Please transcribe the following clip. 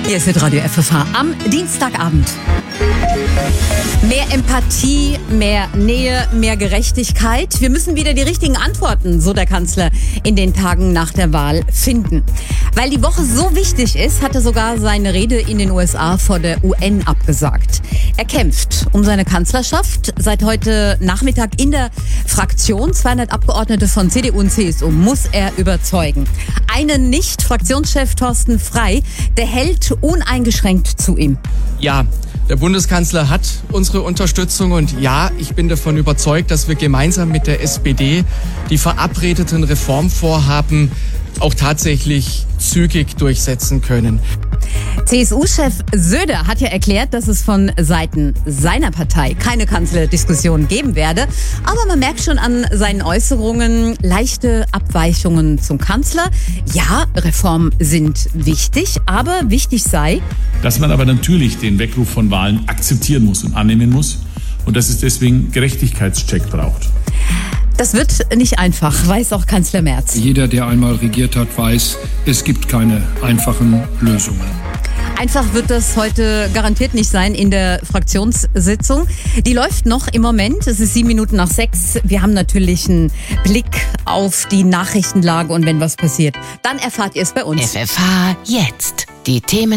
Hier ist Radio FFH am Dienstagabend. Mehr Empathie, mehr Nähe, mehr Gerechtigkeit. Wir müssen wieder die richtigen Antworten, so der Kanzler, in den Tagen nach der Wahl finden. Weil die Woche so wichtig ist, hat er sogar seine Rede in den USA vor der UN abgesagt. Er kämpft um seine Kanzlerschaft. Seit heute Nachmittag in der Fraktion. 200 Abgeordnete von CDU und CSU muss er überzeugen. Einen nicht, Fraktionschef Thorsten Frey, der hält uneingeschränkt zu ihm. Ja, der Bundeskanzler hat unsere Unterstützung und ja, ich bin davon überzeugt, dass wir gemeinsam mit der SPD die verabredeten Reformvorhaben auch tatsächlich zügig durchsetzen können. CSU-Chef Söder hat ja erklärt, dass es von Seiten seiner Partei keine Kanzlerdiskussion geben werde. Aber man merkt schon an seinen Äußerungen leichte Abweichungen zum Kanzler. Ja, Reformen sind wichtig, aber wichtig sei, dass man aber natürlich den Weckruf von Wahlen akzeptieren muss und annehmen muss und dass es deswegen Gerechtigkeitscheck braucht. Das wird nicht einfach, weiß auch Kanzler Merz. Jeder, der einmal regiert hat, weiß, es gibt keine einfachen Lösungen. Einfach wird das heute garantiert nicht sein in der Fraktionssitzung. Die läuft noch im Moment. Es ist 6:07. Wir haben natürlich einen Blick auf die Nachrichtenlage und wenn was passiert, dann erfahrt ihr es bei uns. FFH jetzt. Die Themen